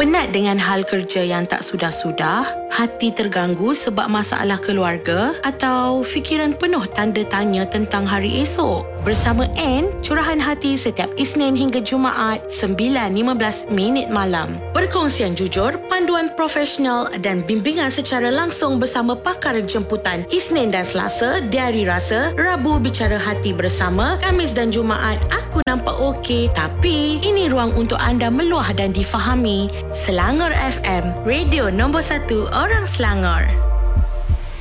Penat dengan hal kerja yang tak sudah-sudah? Hati terganggu sebab masalah keluarga? Atau fikiran penuh tanda tanya tentang hari esok? Bersama Anne, curahan hati setiap Isnin hingga Jumaat 9.15 malam. Perkongsian jujur, panduan profesional dan bimbingan secara langsung bersama pakar jemputan Isnin dan Selasa, Diari Rasa, Rabu Bicara Hati bersama, Khamis dan Jumaat Aku Nampak Okey Tapi ini ruang untuk anda meluah dan difahami. Selangor FM, radio nombor 1 orang Selangor.